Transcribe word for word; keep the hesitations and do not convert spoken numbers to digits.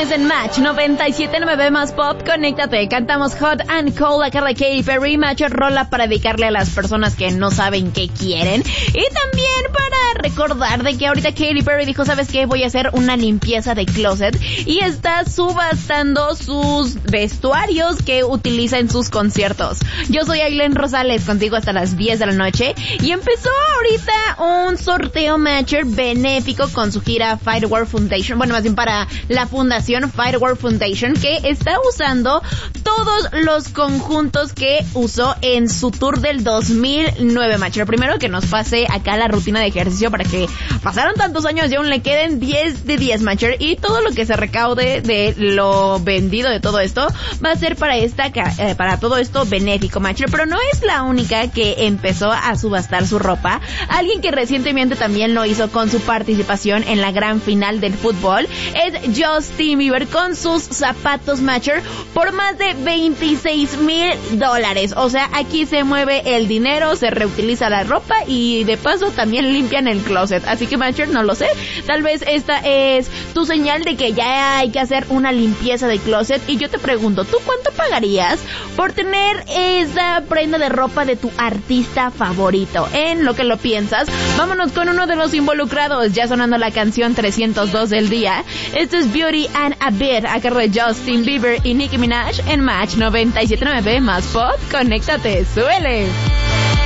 viernes en Match noventa y siete punto nueve más pop. Conéctate, cantamos Hot and Cold, acá de Katy Perry. Match rola para dedicarle a las personas que no saben qué quieren. Y también para recordar de que ahorita Katy Perry dijo, ¿sabes qué? Voy a hacer una limpieza de closet. Y está subastando sus vestuarios que utiliza en sus conciertos. Yo soy Aileen Rosales, contigo hasta las diez de la noche. Y empezó ahorita un sorteo Matcher benéfico con su gira Fight War Foundation. Bueno, más bien para la fundación Fight War Foundation, que está usando todos los conjuntos que usó en su tour del dos mil nueve, Matcher. Primero que nos pase acá la rutina de ejercicio para que pasaron tantos años y aún le queden diez de diez, Matcher. Y todo lo que se recaude de lo vendido de todo esto va a ser para esta eh, para todo esto benéfico, Matcher. Pero no es la única que empezó a subastar su ropa. Alguien que recientemente también lo hizo con su participación en la gran final del fútbol es Justin Bieber con sus zapatos, Matcher, por más de veintiséis mil dólares. O sea, aquí se mueve el dinero, se reutiliza la ropa y de paso también limpian el closet. Así que, Matcher, no lo sé, tal vez esta es tu señal de que ya hay que hacer una limpieza de closet. Y yo te pregunto, ¿tú cuánto pagarías por tener esa prenda de ropa de tu artista favorito? En lo que lo piensas, vámonos con uno de los involucrados, ya sonando la canción trescientos dos del día. Esto es Beauty and a Bit, a cargo de Justin Bieber y Nicki Minaj en Match noventa y siete punto nueve más pop. Conéctate, suele.